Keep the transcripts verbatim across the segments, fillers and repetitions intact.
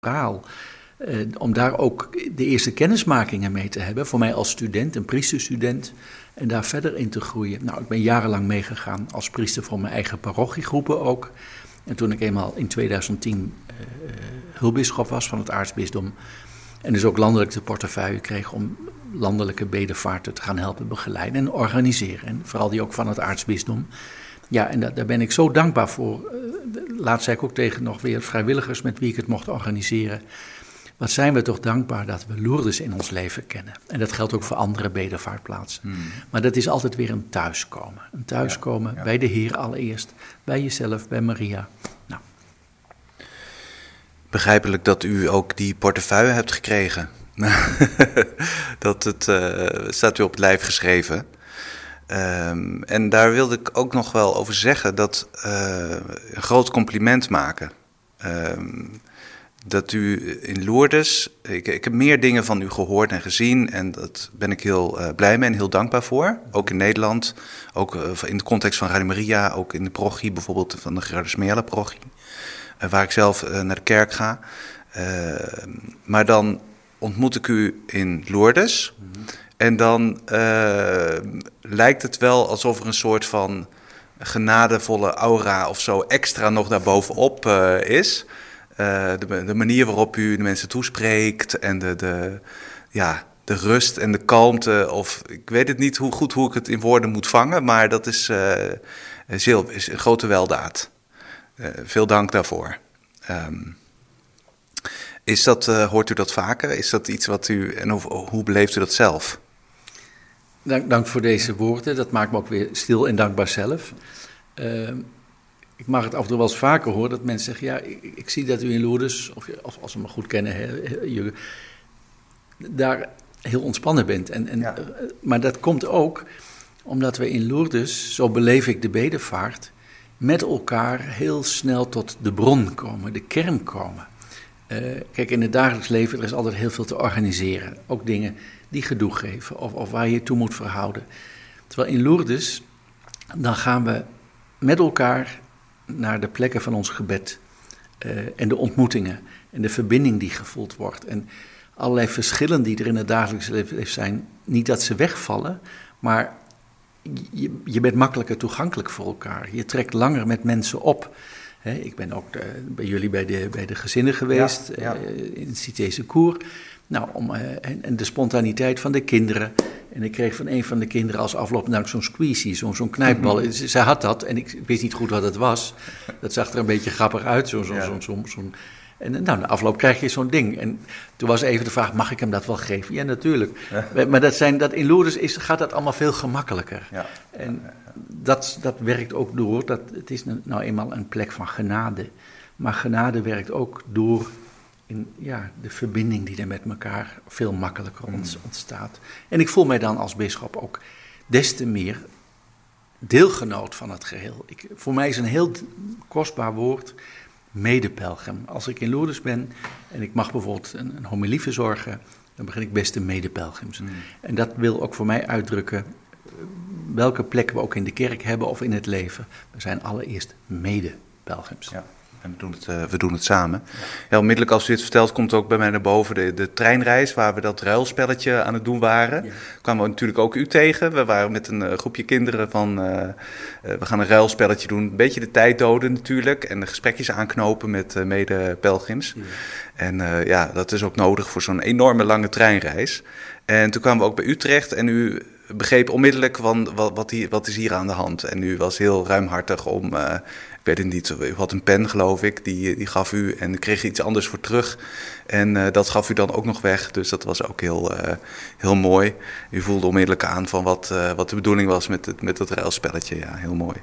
verhaal. Uh, om daar ook de eerste kennismakingen mee te hebben. Voor mij als student, een priesterstudent. En daar verder in te groeien. Nou, ik ben jarenlang meegegaan als priester voor mijn eigen parochiegroepen ook. En toen ik eenmaal in tweeduizend tien uh, hulpbisschop was van het aartsbisdom. En dus ook landelijk de portefeuille kreeg om landelijke bedevaarten te gaan helpen begeleiden en organiseren. En vooral die ook van het aartsbisdom. Ja, en da- daar ben ik zo dankbaar voor. Uh, laatst zei ik ook tegen nog weer vrijwilligers met wie ik het mocht organiseren. Wat zijn we toch dankbaar dat we Lourdes in ons leven kennen. En dat geldt ook voor andere bedevaartplaatsen. Hmm. Maar dat is altijd weer een thuiskomen. Een thuiskomen ja, ja. bij de Heer allereerst. Bij jezelf, bij Maria. Nou. Begrijpelijk dat u ook die portefeuille hebt gekregen. dat het, uh, staat u op het lijf geschreven. Um, en daar wilde ik ook nog wel over zeggen dat uh, een groot compliment maken. Um, Dat u in Lourdes, ik, ik heb meer dingen van u gehoord en gezien en daar ben ik heel uh, blij mee en heel dankbaar voor. Ook in Nederland, ook uh, in de context van Radio Maria, ook in de parochie, bijvoorbeeld van de Gerardus Meijer parochie, uh, waar ik zelf uh, naar de kerk ga. Uh, maar dan ontmoet ik u in Lourdes mm-hmm. en dan uh, lijkt het wel alsof er een soort van genadevolle aura of zo extra nog daarbovenop uh, is. Uh, de, de manier waarop u de mensen toespreekt en de, de, ja, de rust en de kalmte. Of ik weet het niet hoe goed hoe ik het in woorden moet vangen, maar dat is, uh, is, heel, is een grote weldaad. Uh, veel dank daarvoor. Um, is dat, uh, hoort u dat vaker? Is dat iets wat u, en hoe, hoe beleeft u dat zelf? Dank, dank voor deze woorden. Dat maakt me ook weer stil en dankbaar zelf. Uh, Ik mag het af en toe wel eens vaker horen dat mensen zeggen, ja, ik, ik zie dat u in Lourdes, of, of als ze me goed kennen, he, je, daar heel ontspannen bent. En, en, ja. Maar dat komt ook omdat we in Lourdes, zo beleef ik de bedevaart, met elkaar heel snel tot de bron komen, de kern komen. Uh, kijk, in het dagelijks leven er is altijd heel veel te organiseren. Ook dingen die gedoe geven of, of waar je je toe moet verhouden. Terwijl in Lourdes, dan gaan we met elkaar naar de plekken van ons gebed uh, en de ontmoetingen en de verbinding die gevoeld wordt. En allerlei verschillen die er in het dagelijks leven zijn, niet dat ze wegvallen, maar je, je bent makkelijker toegankelijk voor elkaar. Je trekt langer met mensen op. He, ik ben ook uh, bij jullie bij de, bij de gezinnen geweest, ja, ja. Uh, in het Cité Secours. Nou, om, uh, en, en de spontaniteit van de kinderen. En ik kreeg van een van de kinderen als afloop nou, zo'n squeezie, zo'n, zo'n knijpbal. Mm-hmm. Ze, ze had dat en ik, ik wist niet goed wat het was. Dat zag er een beetje grappig uit, zo, zo, ja. zo, zo, zo'n... En nou, na afloop krijg je zo'n ding. En toen was even de vraag, mag ik hem dat wel geven? Ja, natuurlijk. Ja. Maar dat zijn, dat in Lourdes is, gaat dat allemaal veel gemakkelijker. Ja. En dat, dat werkt ook door. Dat, het is nou eenmaal een plek van genade. Maar genade werkt ook door in ja, de verbinding die er met elkaar veel makkelijker ontstaat. En ik voel mij dan als bisschop ook des te meer deelgenoot van het geheel. Ik, voor mij is een heel kostbaar woord medepelgrim. Als ik in Lourdes ben en ik mag bijvoorbeeld een, een homilie verzorgen, dan begin ik best de medepelgrims. Mm. En dat wil ook voor mij uitdrukken welke plek we ook in de kerk hebben of in het leven. We zijn allereerst medepelgrims. Ja. En we doen het, uh, we doen het samen. Ja, onmiddellijk als u dit vertelt, komt ook bij mij naar boven de, de treinreis, waar we dat ruilspelletje aan het doen waren. Ja. Kwamen we natuurlijk ook u tegen. We waren met een uh, groepje kinderen van, uh, uh, we gaan een ruilspelletje doen. Een beetje de tijd doden natuurlijk. En de gesprekjes aanknopen met uh, mede-pelgrims. Ja. En uh, ja, dat is ook nodig voor zo'n enorme lange treinreis. En toen kwamen we ook bij Utrecht en u begreep onmiddellijk van, wat, wat, hier, wat is hier aan de hand. En u was heel ruimhartig om, uh, ik weet het niet, u had een pen geloof ik, die, die gaf u en kreeg iets anders voor terug. En uh, dat gaf u dan ook nog weg, dus dat was ook heel, uh, heel mooi. U voelde onmiddellijk aan van wat, uh, wat de bedoeling was met het, met het ruilspelletje, ja, heel mooi.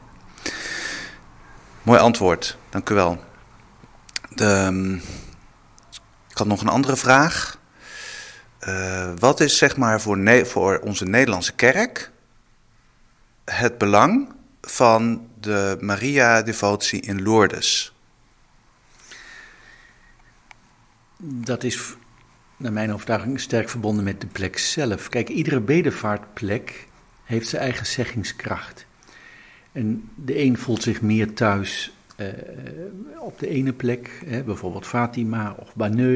Mooi antwoord, dank u wel. De, um, ik had nog een andere vraag. Uh, wat is zeg maar voor, ne- voor onze Nederlandse kerk het belang van de Maria-devotie in Lourdes? Dat is naar mijn overtuiging sterk verbonden met de plek zelf. Kijk, iedere bedevaartplek heeft zijn eigen zeggingskracht. En de een voelt zich meer thuis uh, op de ene plek, hè, bijvoorbeeld Fatima of Banneux.